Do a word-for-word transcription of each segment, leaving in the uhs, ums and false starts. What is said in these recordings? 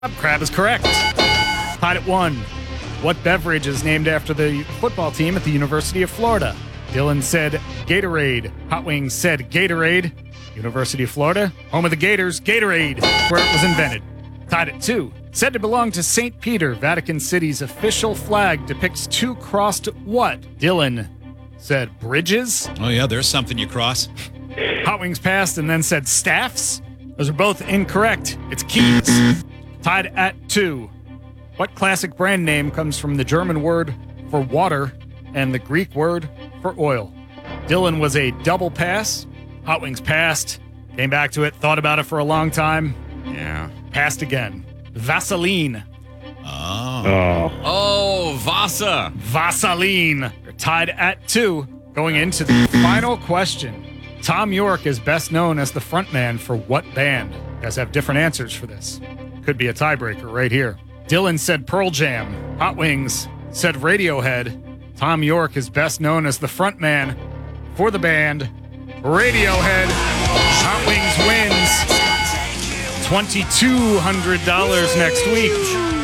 Crab is correct. Tied at one. What beverage is named after the football team at the University of Florida? Dylan said Gatorade. Hot Wings said Gatorade. University of Florida, home of the Gators, Gatorade, where it was invented. Tied at two. Said to belong to Saint Peter, Vatican City's official flag depicts two crossed what? Dylan said bridges. Oh, yeah, there's something you cross. Hot Wings passed and then said staffs. Those are both incorrect. It's keys. Tied at two. What classic brand name comes from the German word for water and the Greek word for oil? Dylan was a double pass. Hot Wings passed. Came back to it. Thought about it for a long time. Yeah. Passed again. Vaseline. Oh. Oh. Oh, Vasa. Vaseline. You're tied at two. Going into the final question. Tom York is best known as the frontman for what band? You guys have different answers for this. Could be a tiebreaker right here. Dylan said Pearl Jam. Hot Wings said Radiohead. Tom York is best known as the frontman for the band Radiohead. Hot Wings wins twenty-two hundred dollars next week.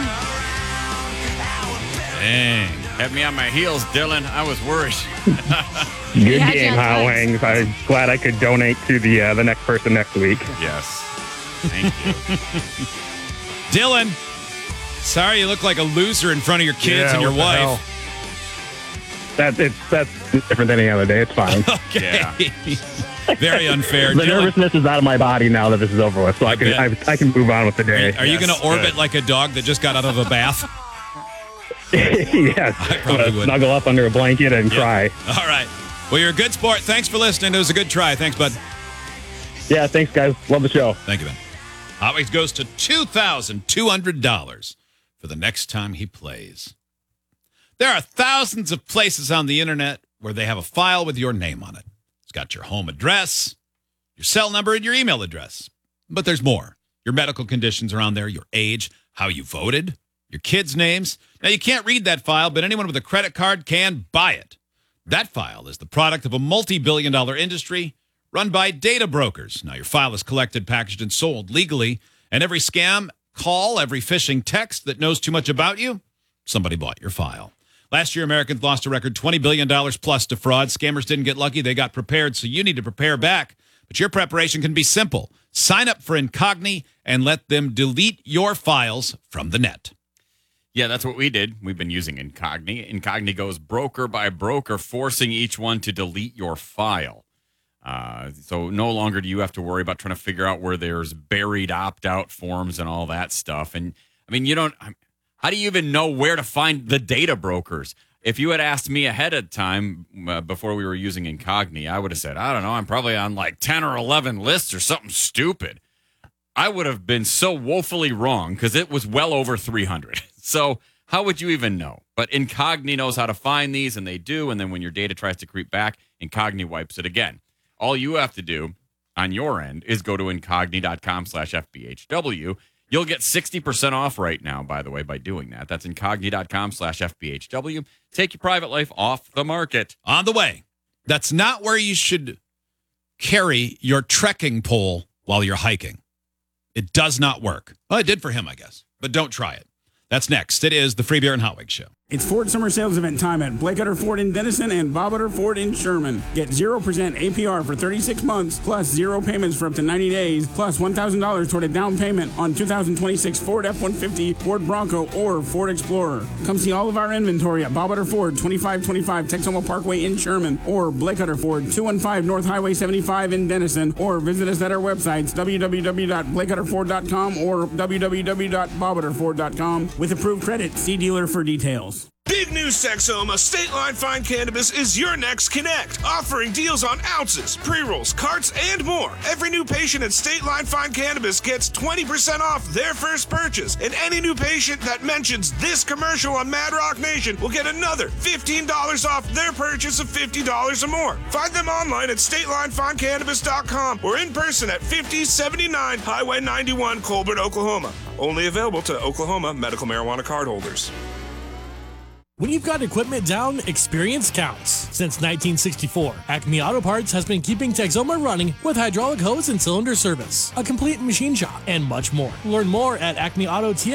Dang. Had me on my heels, Dylan. I was worried. Good had you game, on Hot tight. Wings. I'm glad I could donate to the uh, the next person next week. Yes. Thank you. Dylan, sorry you look like a loser in front of your kids Yeah, and your what the hell? wife. That's it's that's different than any other day. It's fine. Okay. Yeah. Very unfair. The Dylan, nervousness is out of my body now that this is over with, so I, can I, bet. I can move on with the are day. you, are you Yes, going to orbit good. like a dog that just got out of a bath? yes, I probably Uh, would. snuggle up under a blanket and cry. All right. Well, you're a good sport. Thanks for listening. It was a good try. Thanks, bud. Yeah, thanks, guys. Love the show. Thank you, Ben. Hot Wings goes to two thousand two hundred dollars for the next time he plays. There are thousands of places on the internet where they have a file with your name on it. It's got your home address, your cell number, and your email address. But there's more. Your medical conditions are on there, your age, how you voted, your kids' names. Now, you can't read that file, but anyone with a credit card can buy it. That file is the product of a multi-billion dollar industry run by data brokers. Now, your file is collected, packaged, and sold legally, and every scam, call, every phishing text that knows too much about you, somebody bought your file. Last year, Americans lost a record twenty billion dollars plus to fraud. Scammers didn't get lucky. They got prepared, so you need to prepare back. But your preparation can be simple. Sign up for Incogni and let them delete your files from the net. Yeah, that's what we did. We've been using Incogni. Incogni goes broker by broker, forcing each one to delete your file. Uh, so no longer do you have to worry about trying to figure out where there's buried opt-out forms and all that stuff. And, I mean, you don't... How do you even know where to find the data brokers? If you had asked me ahead of time uh, before we were using Incogni, I would have said, I don't know, I'm probably on like ten or eleven lists or something stupid. I would have been so woefully wrong because it was well over three hundred. So how would you even know? But Incogni knows how to find these, and they do. And then when your data tries to creep back, Incogni wipes it again. All you have to do on your end is go to incogni.com slash FBHW. You'll get sixty percent off right now, by the way, by doing that. That's incogni.com slash FBHW. Take your private life off the market. On the way, that's not where you should carry your trekking pole while you're hiking. It does not work. Well, it did for him, I guess, but don't try it. That's next. It is the Free Beer and Hot Wings Show. It's Ford Summer Sales Event time at Blake Utter Ford in Denison and Bob Utter Ford in Sherman. Get zero percent A P R for thirty-six months, plus zero payments for up to ninety days, plus one thousand dollars toward a down payment on two thousand twenty-six Ford F one fifty, Ford Bronco, or Ford Explorer. Come see all of our inventory at Bob Utter Ford, twenty-five twenty-five Texoma Parkway in Sherman, or Blake Utter Ford, two one five North Highway seventy-five in Denison, or visit us at our websites, w w w dot blake utter ford dot com or w w w dot bob utter ford dot com. With approved credit, see dealer for details. Big news, Texoma. State Line Fine Cannabis is your next connect, offering deals on ounces, pre-rolls, carts, and more. Every new patient at State Line Fine Cannabis gets twenty percent off their first purchase, and any new patient that mentions this commercial on Mad Rock Nation will get another fifteen dollars off their purchase of fifty dollars or more. Find them online at state line fine cannabis dot com or in person at fifty seventy-nine Highway ninety-one, Colbert, Oklahoma. Only available to Oklahoma medical marijuana card holders. When you've got equipment down, experience counts. Since nineteen sixty-four, Acme Auto Parts has been keeping Texoma running with hydraulic hose and cylinder service, a complete machine shop, and much more. Learn more at acme auto t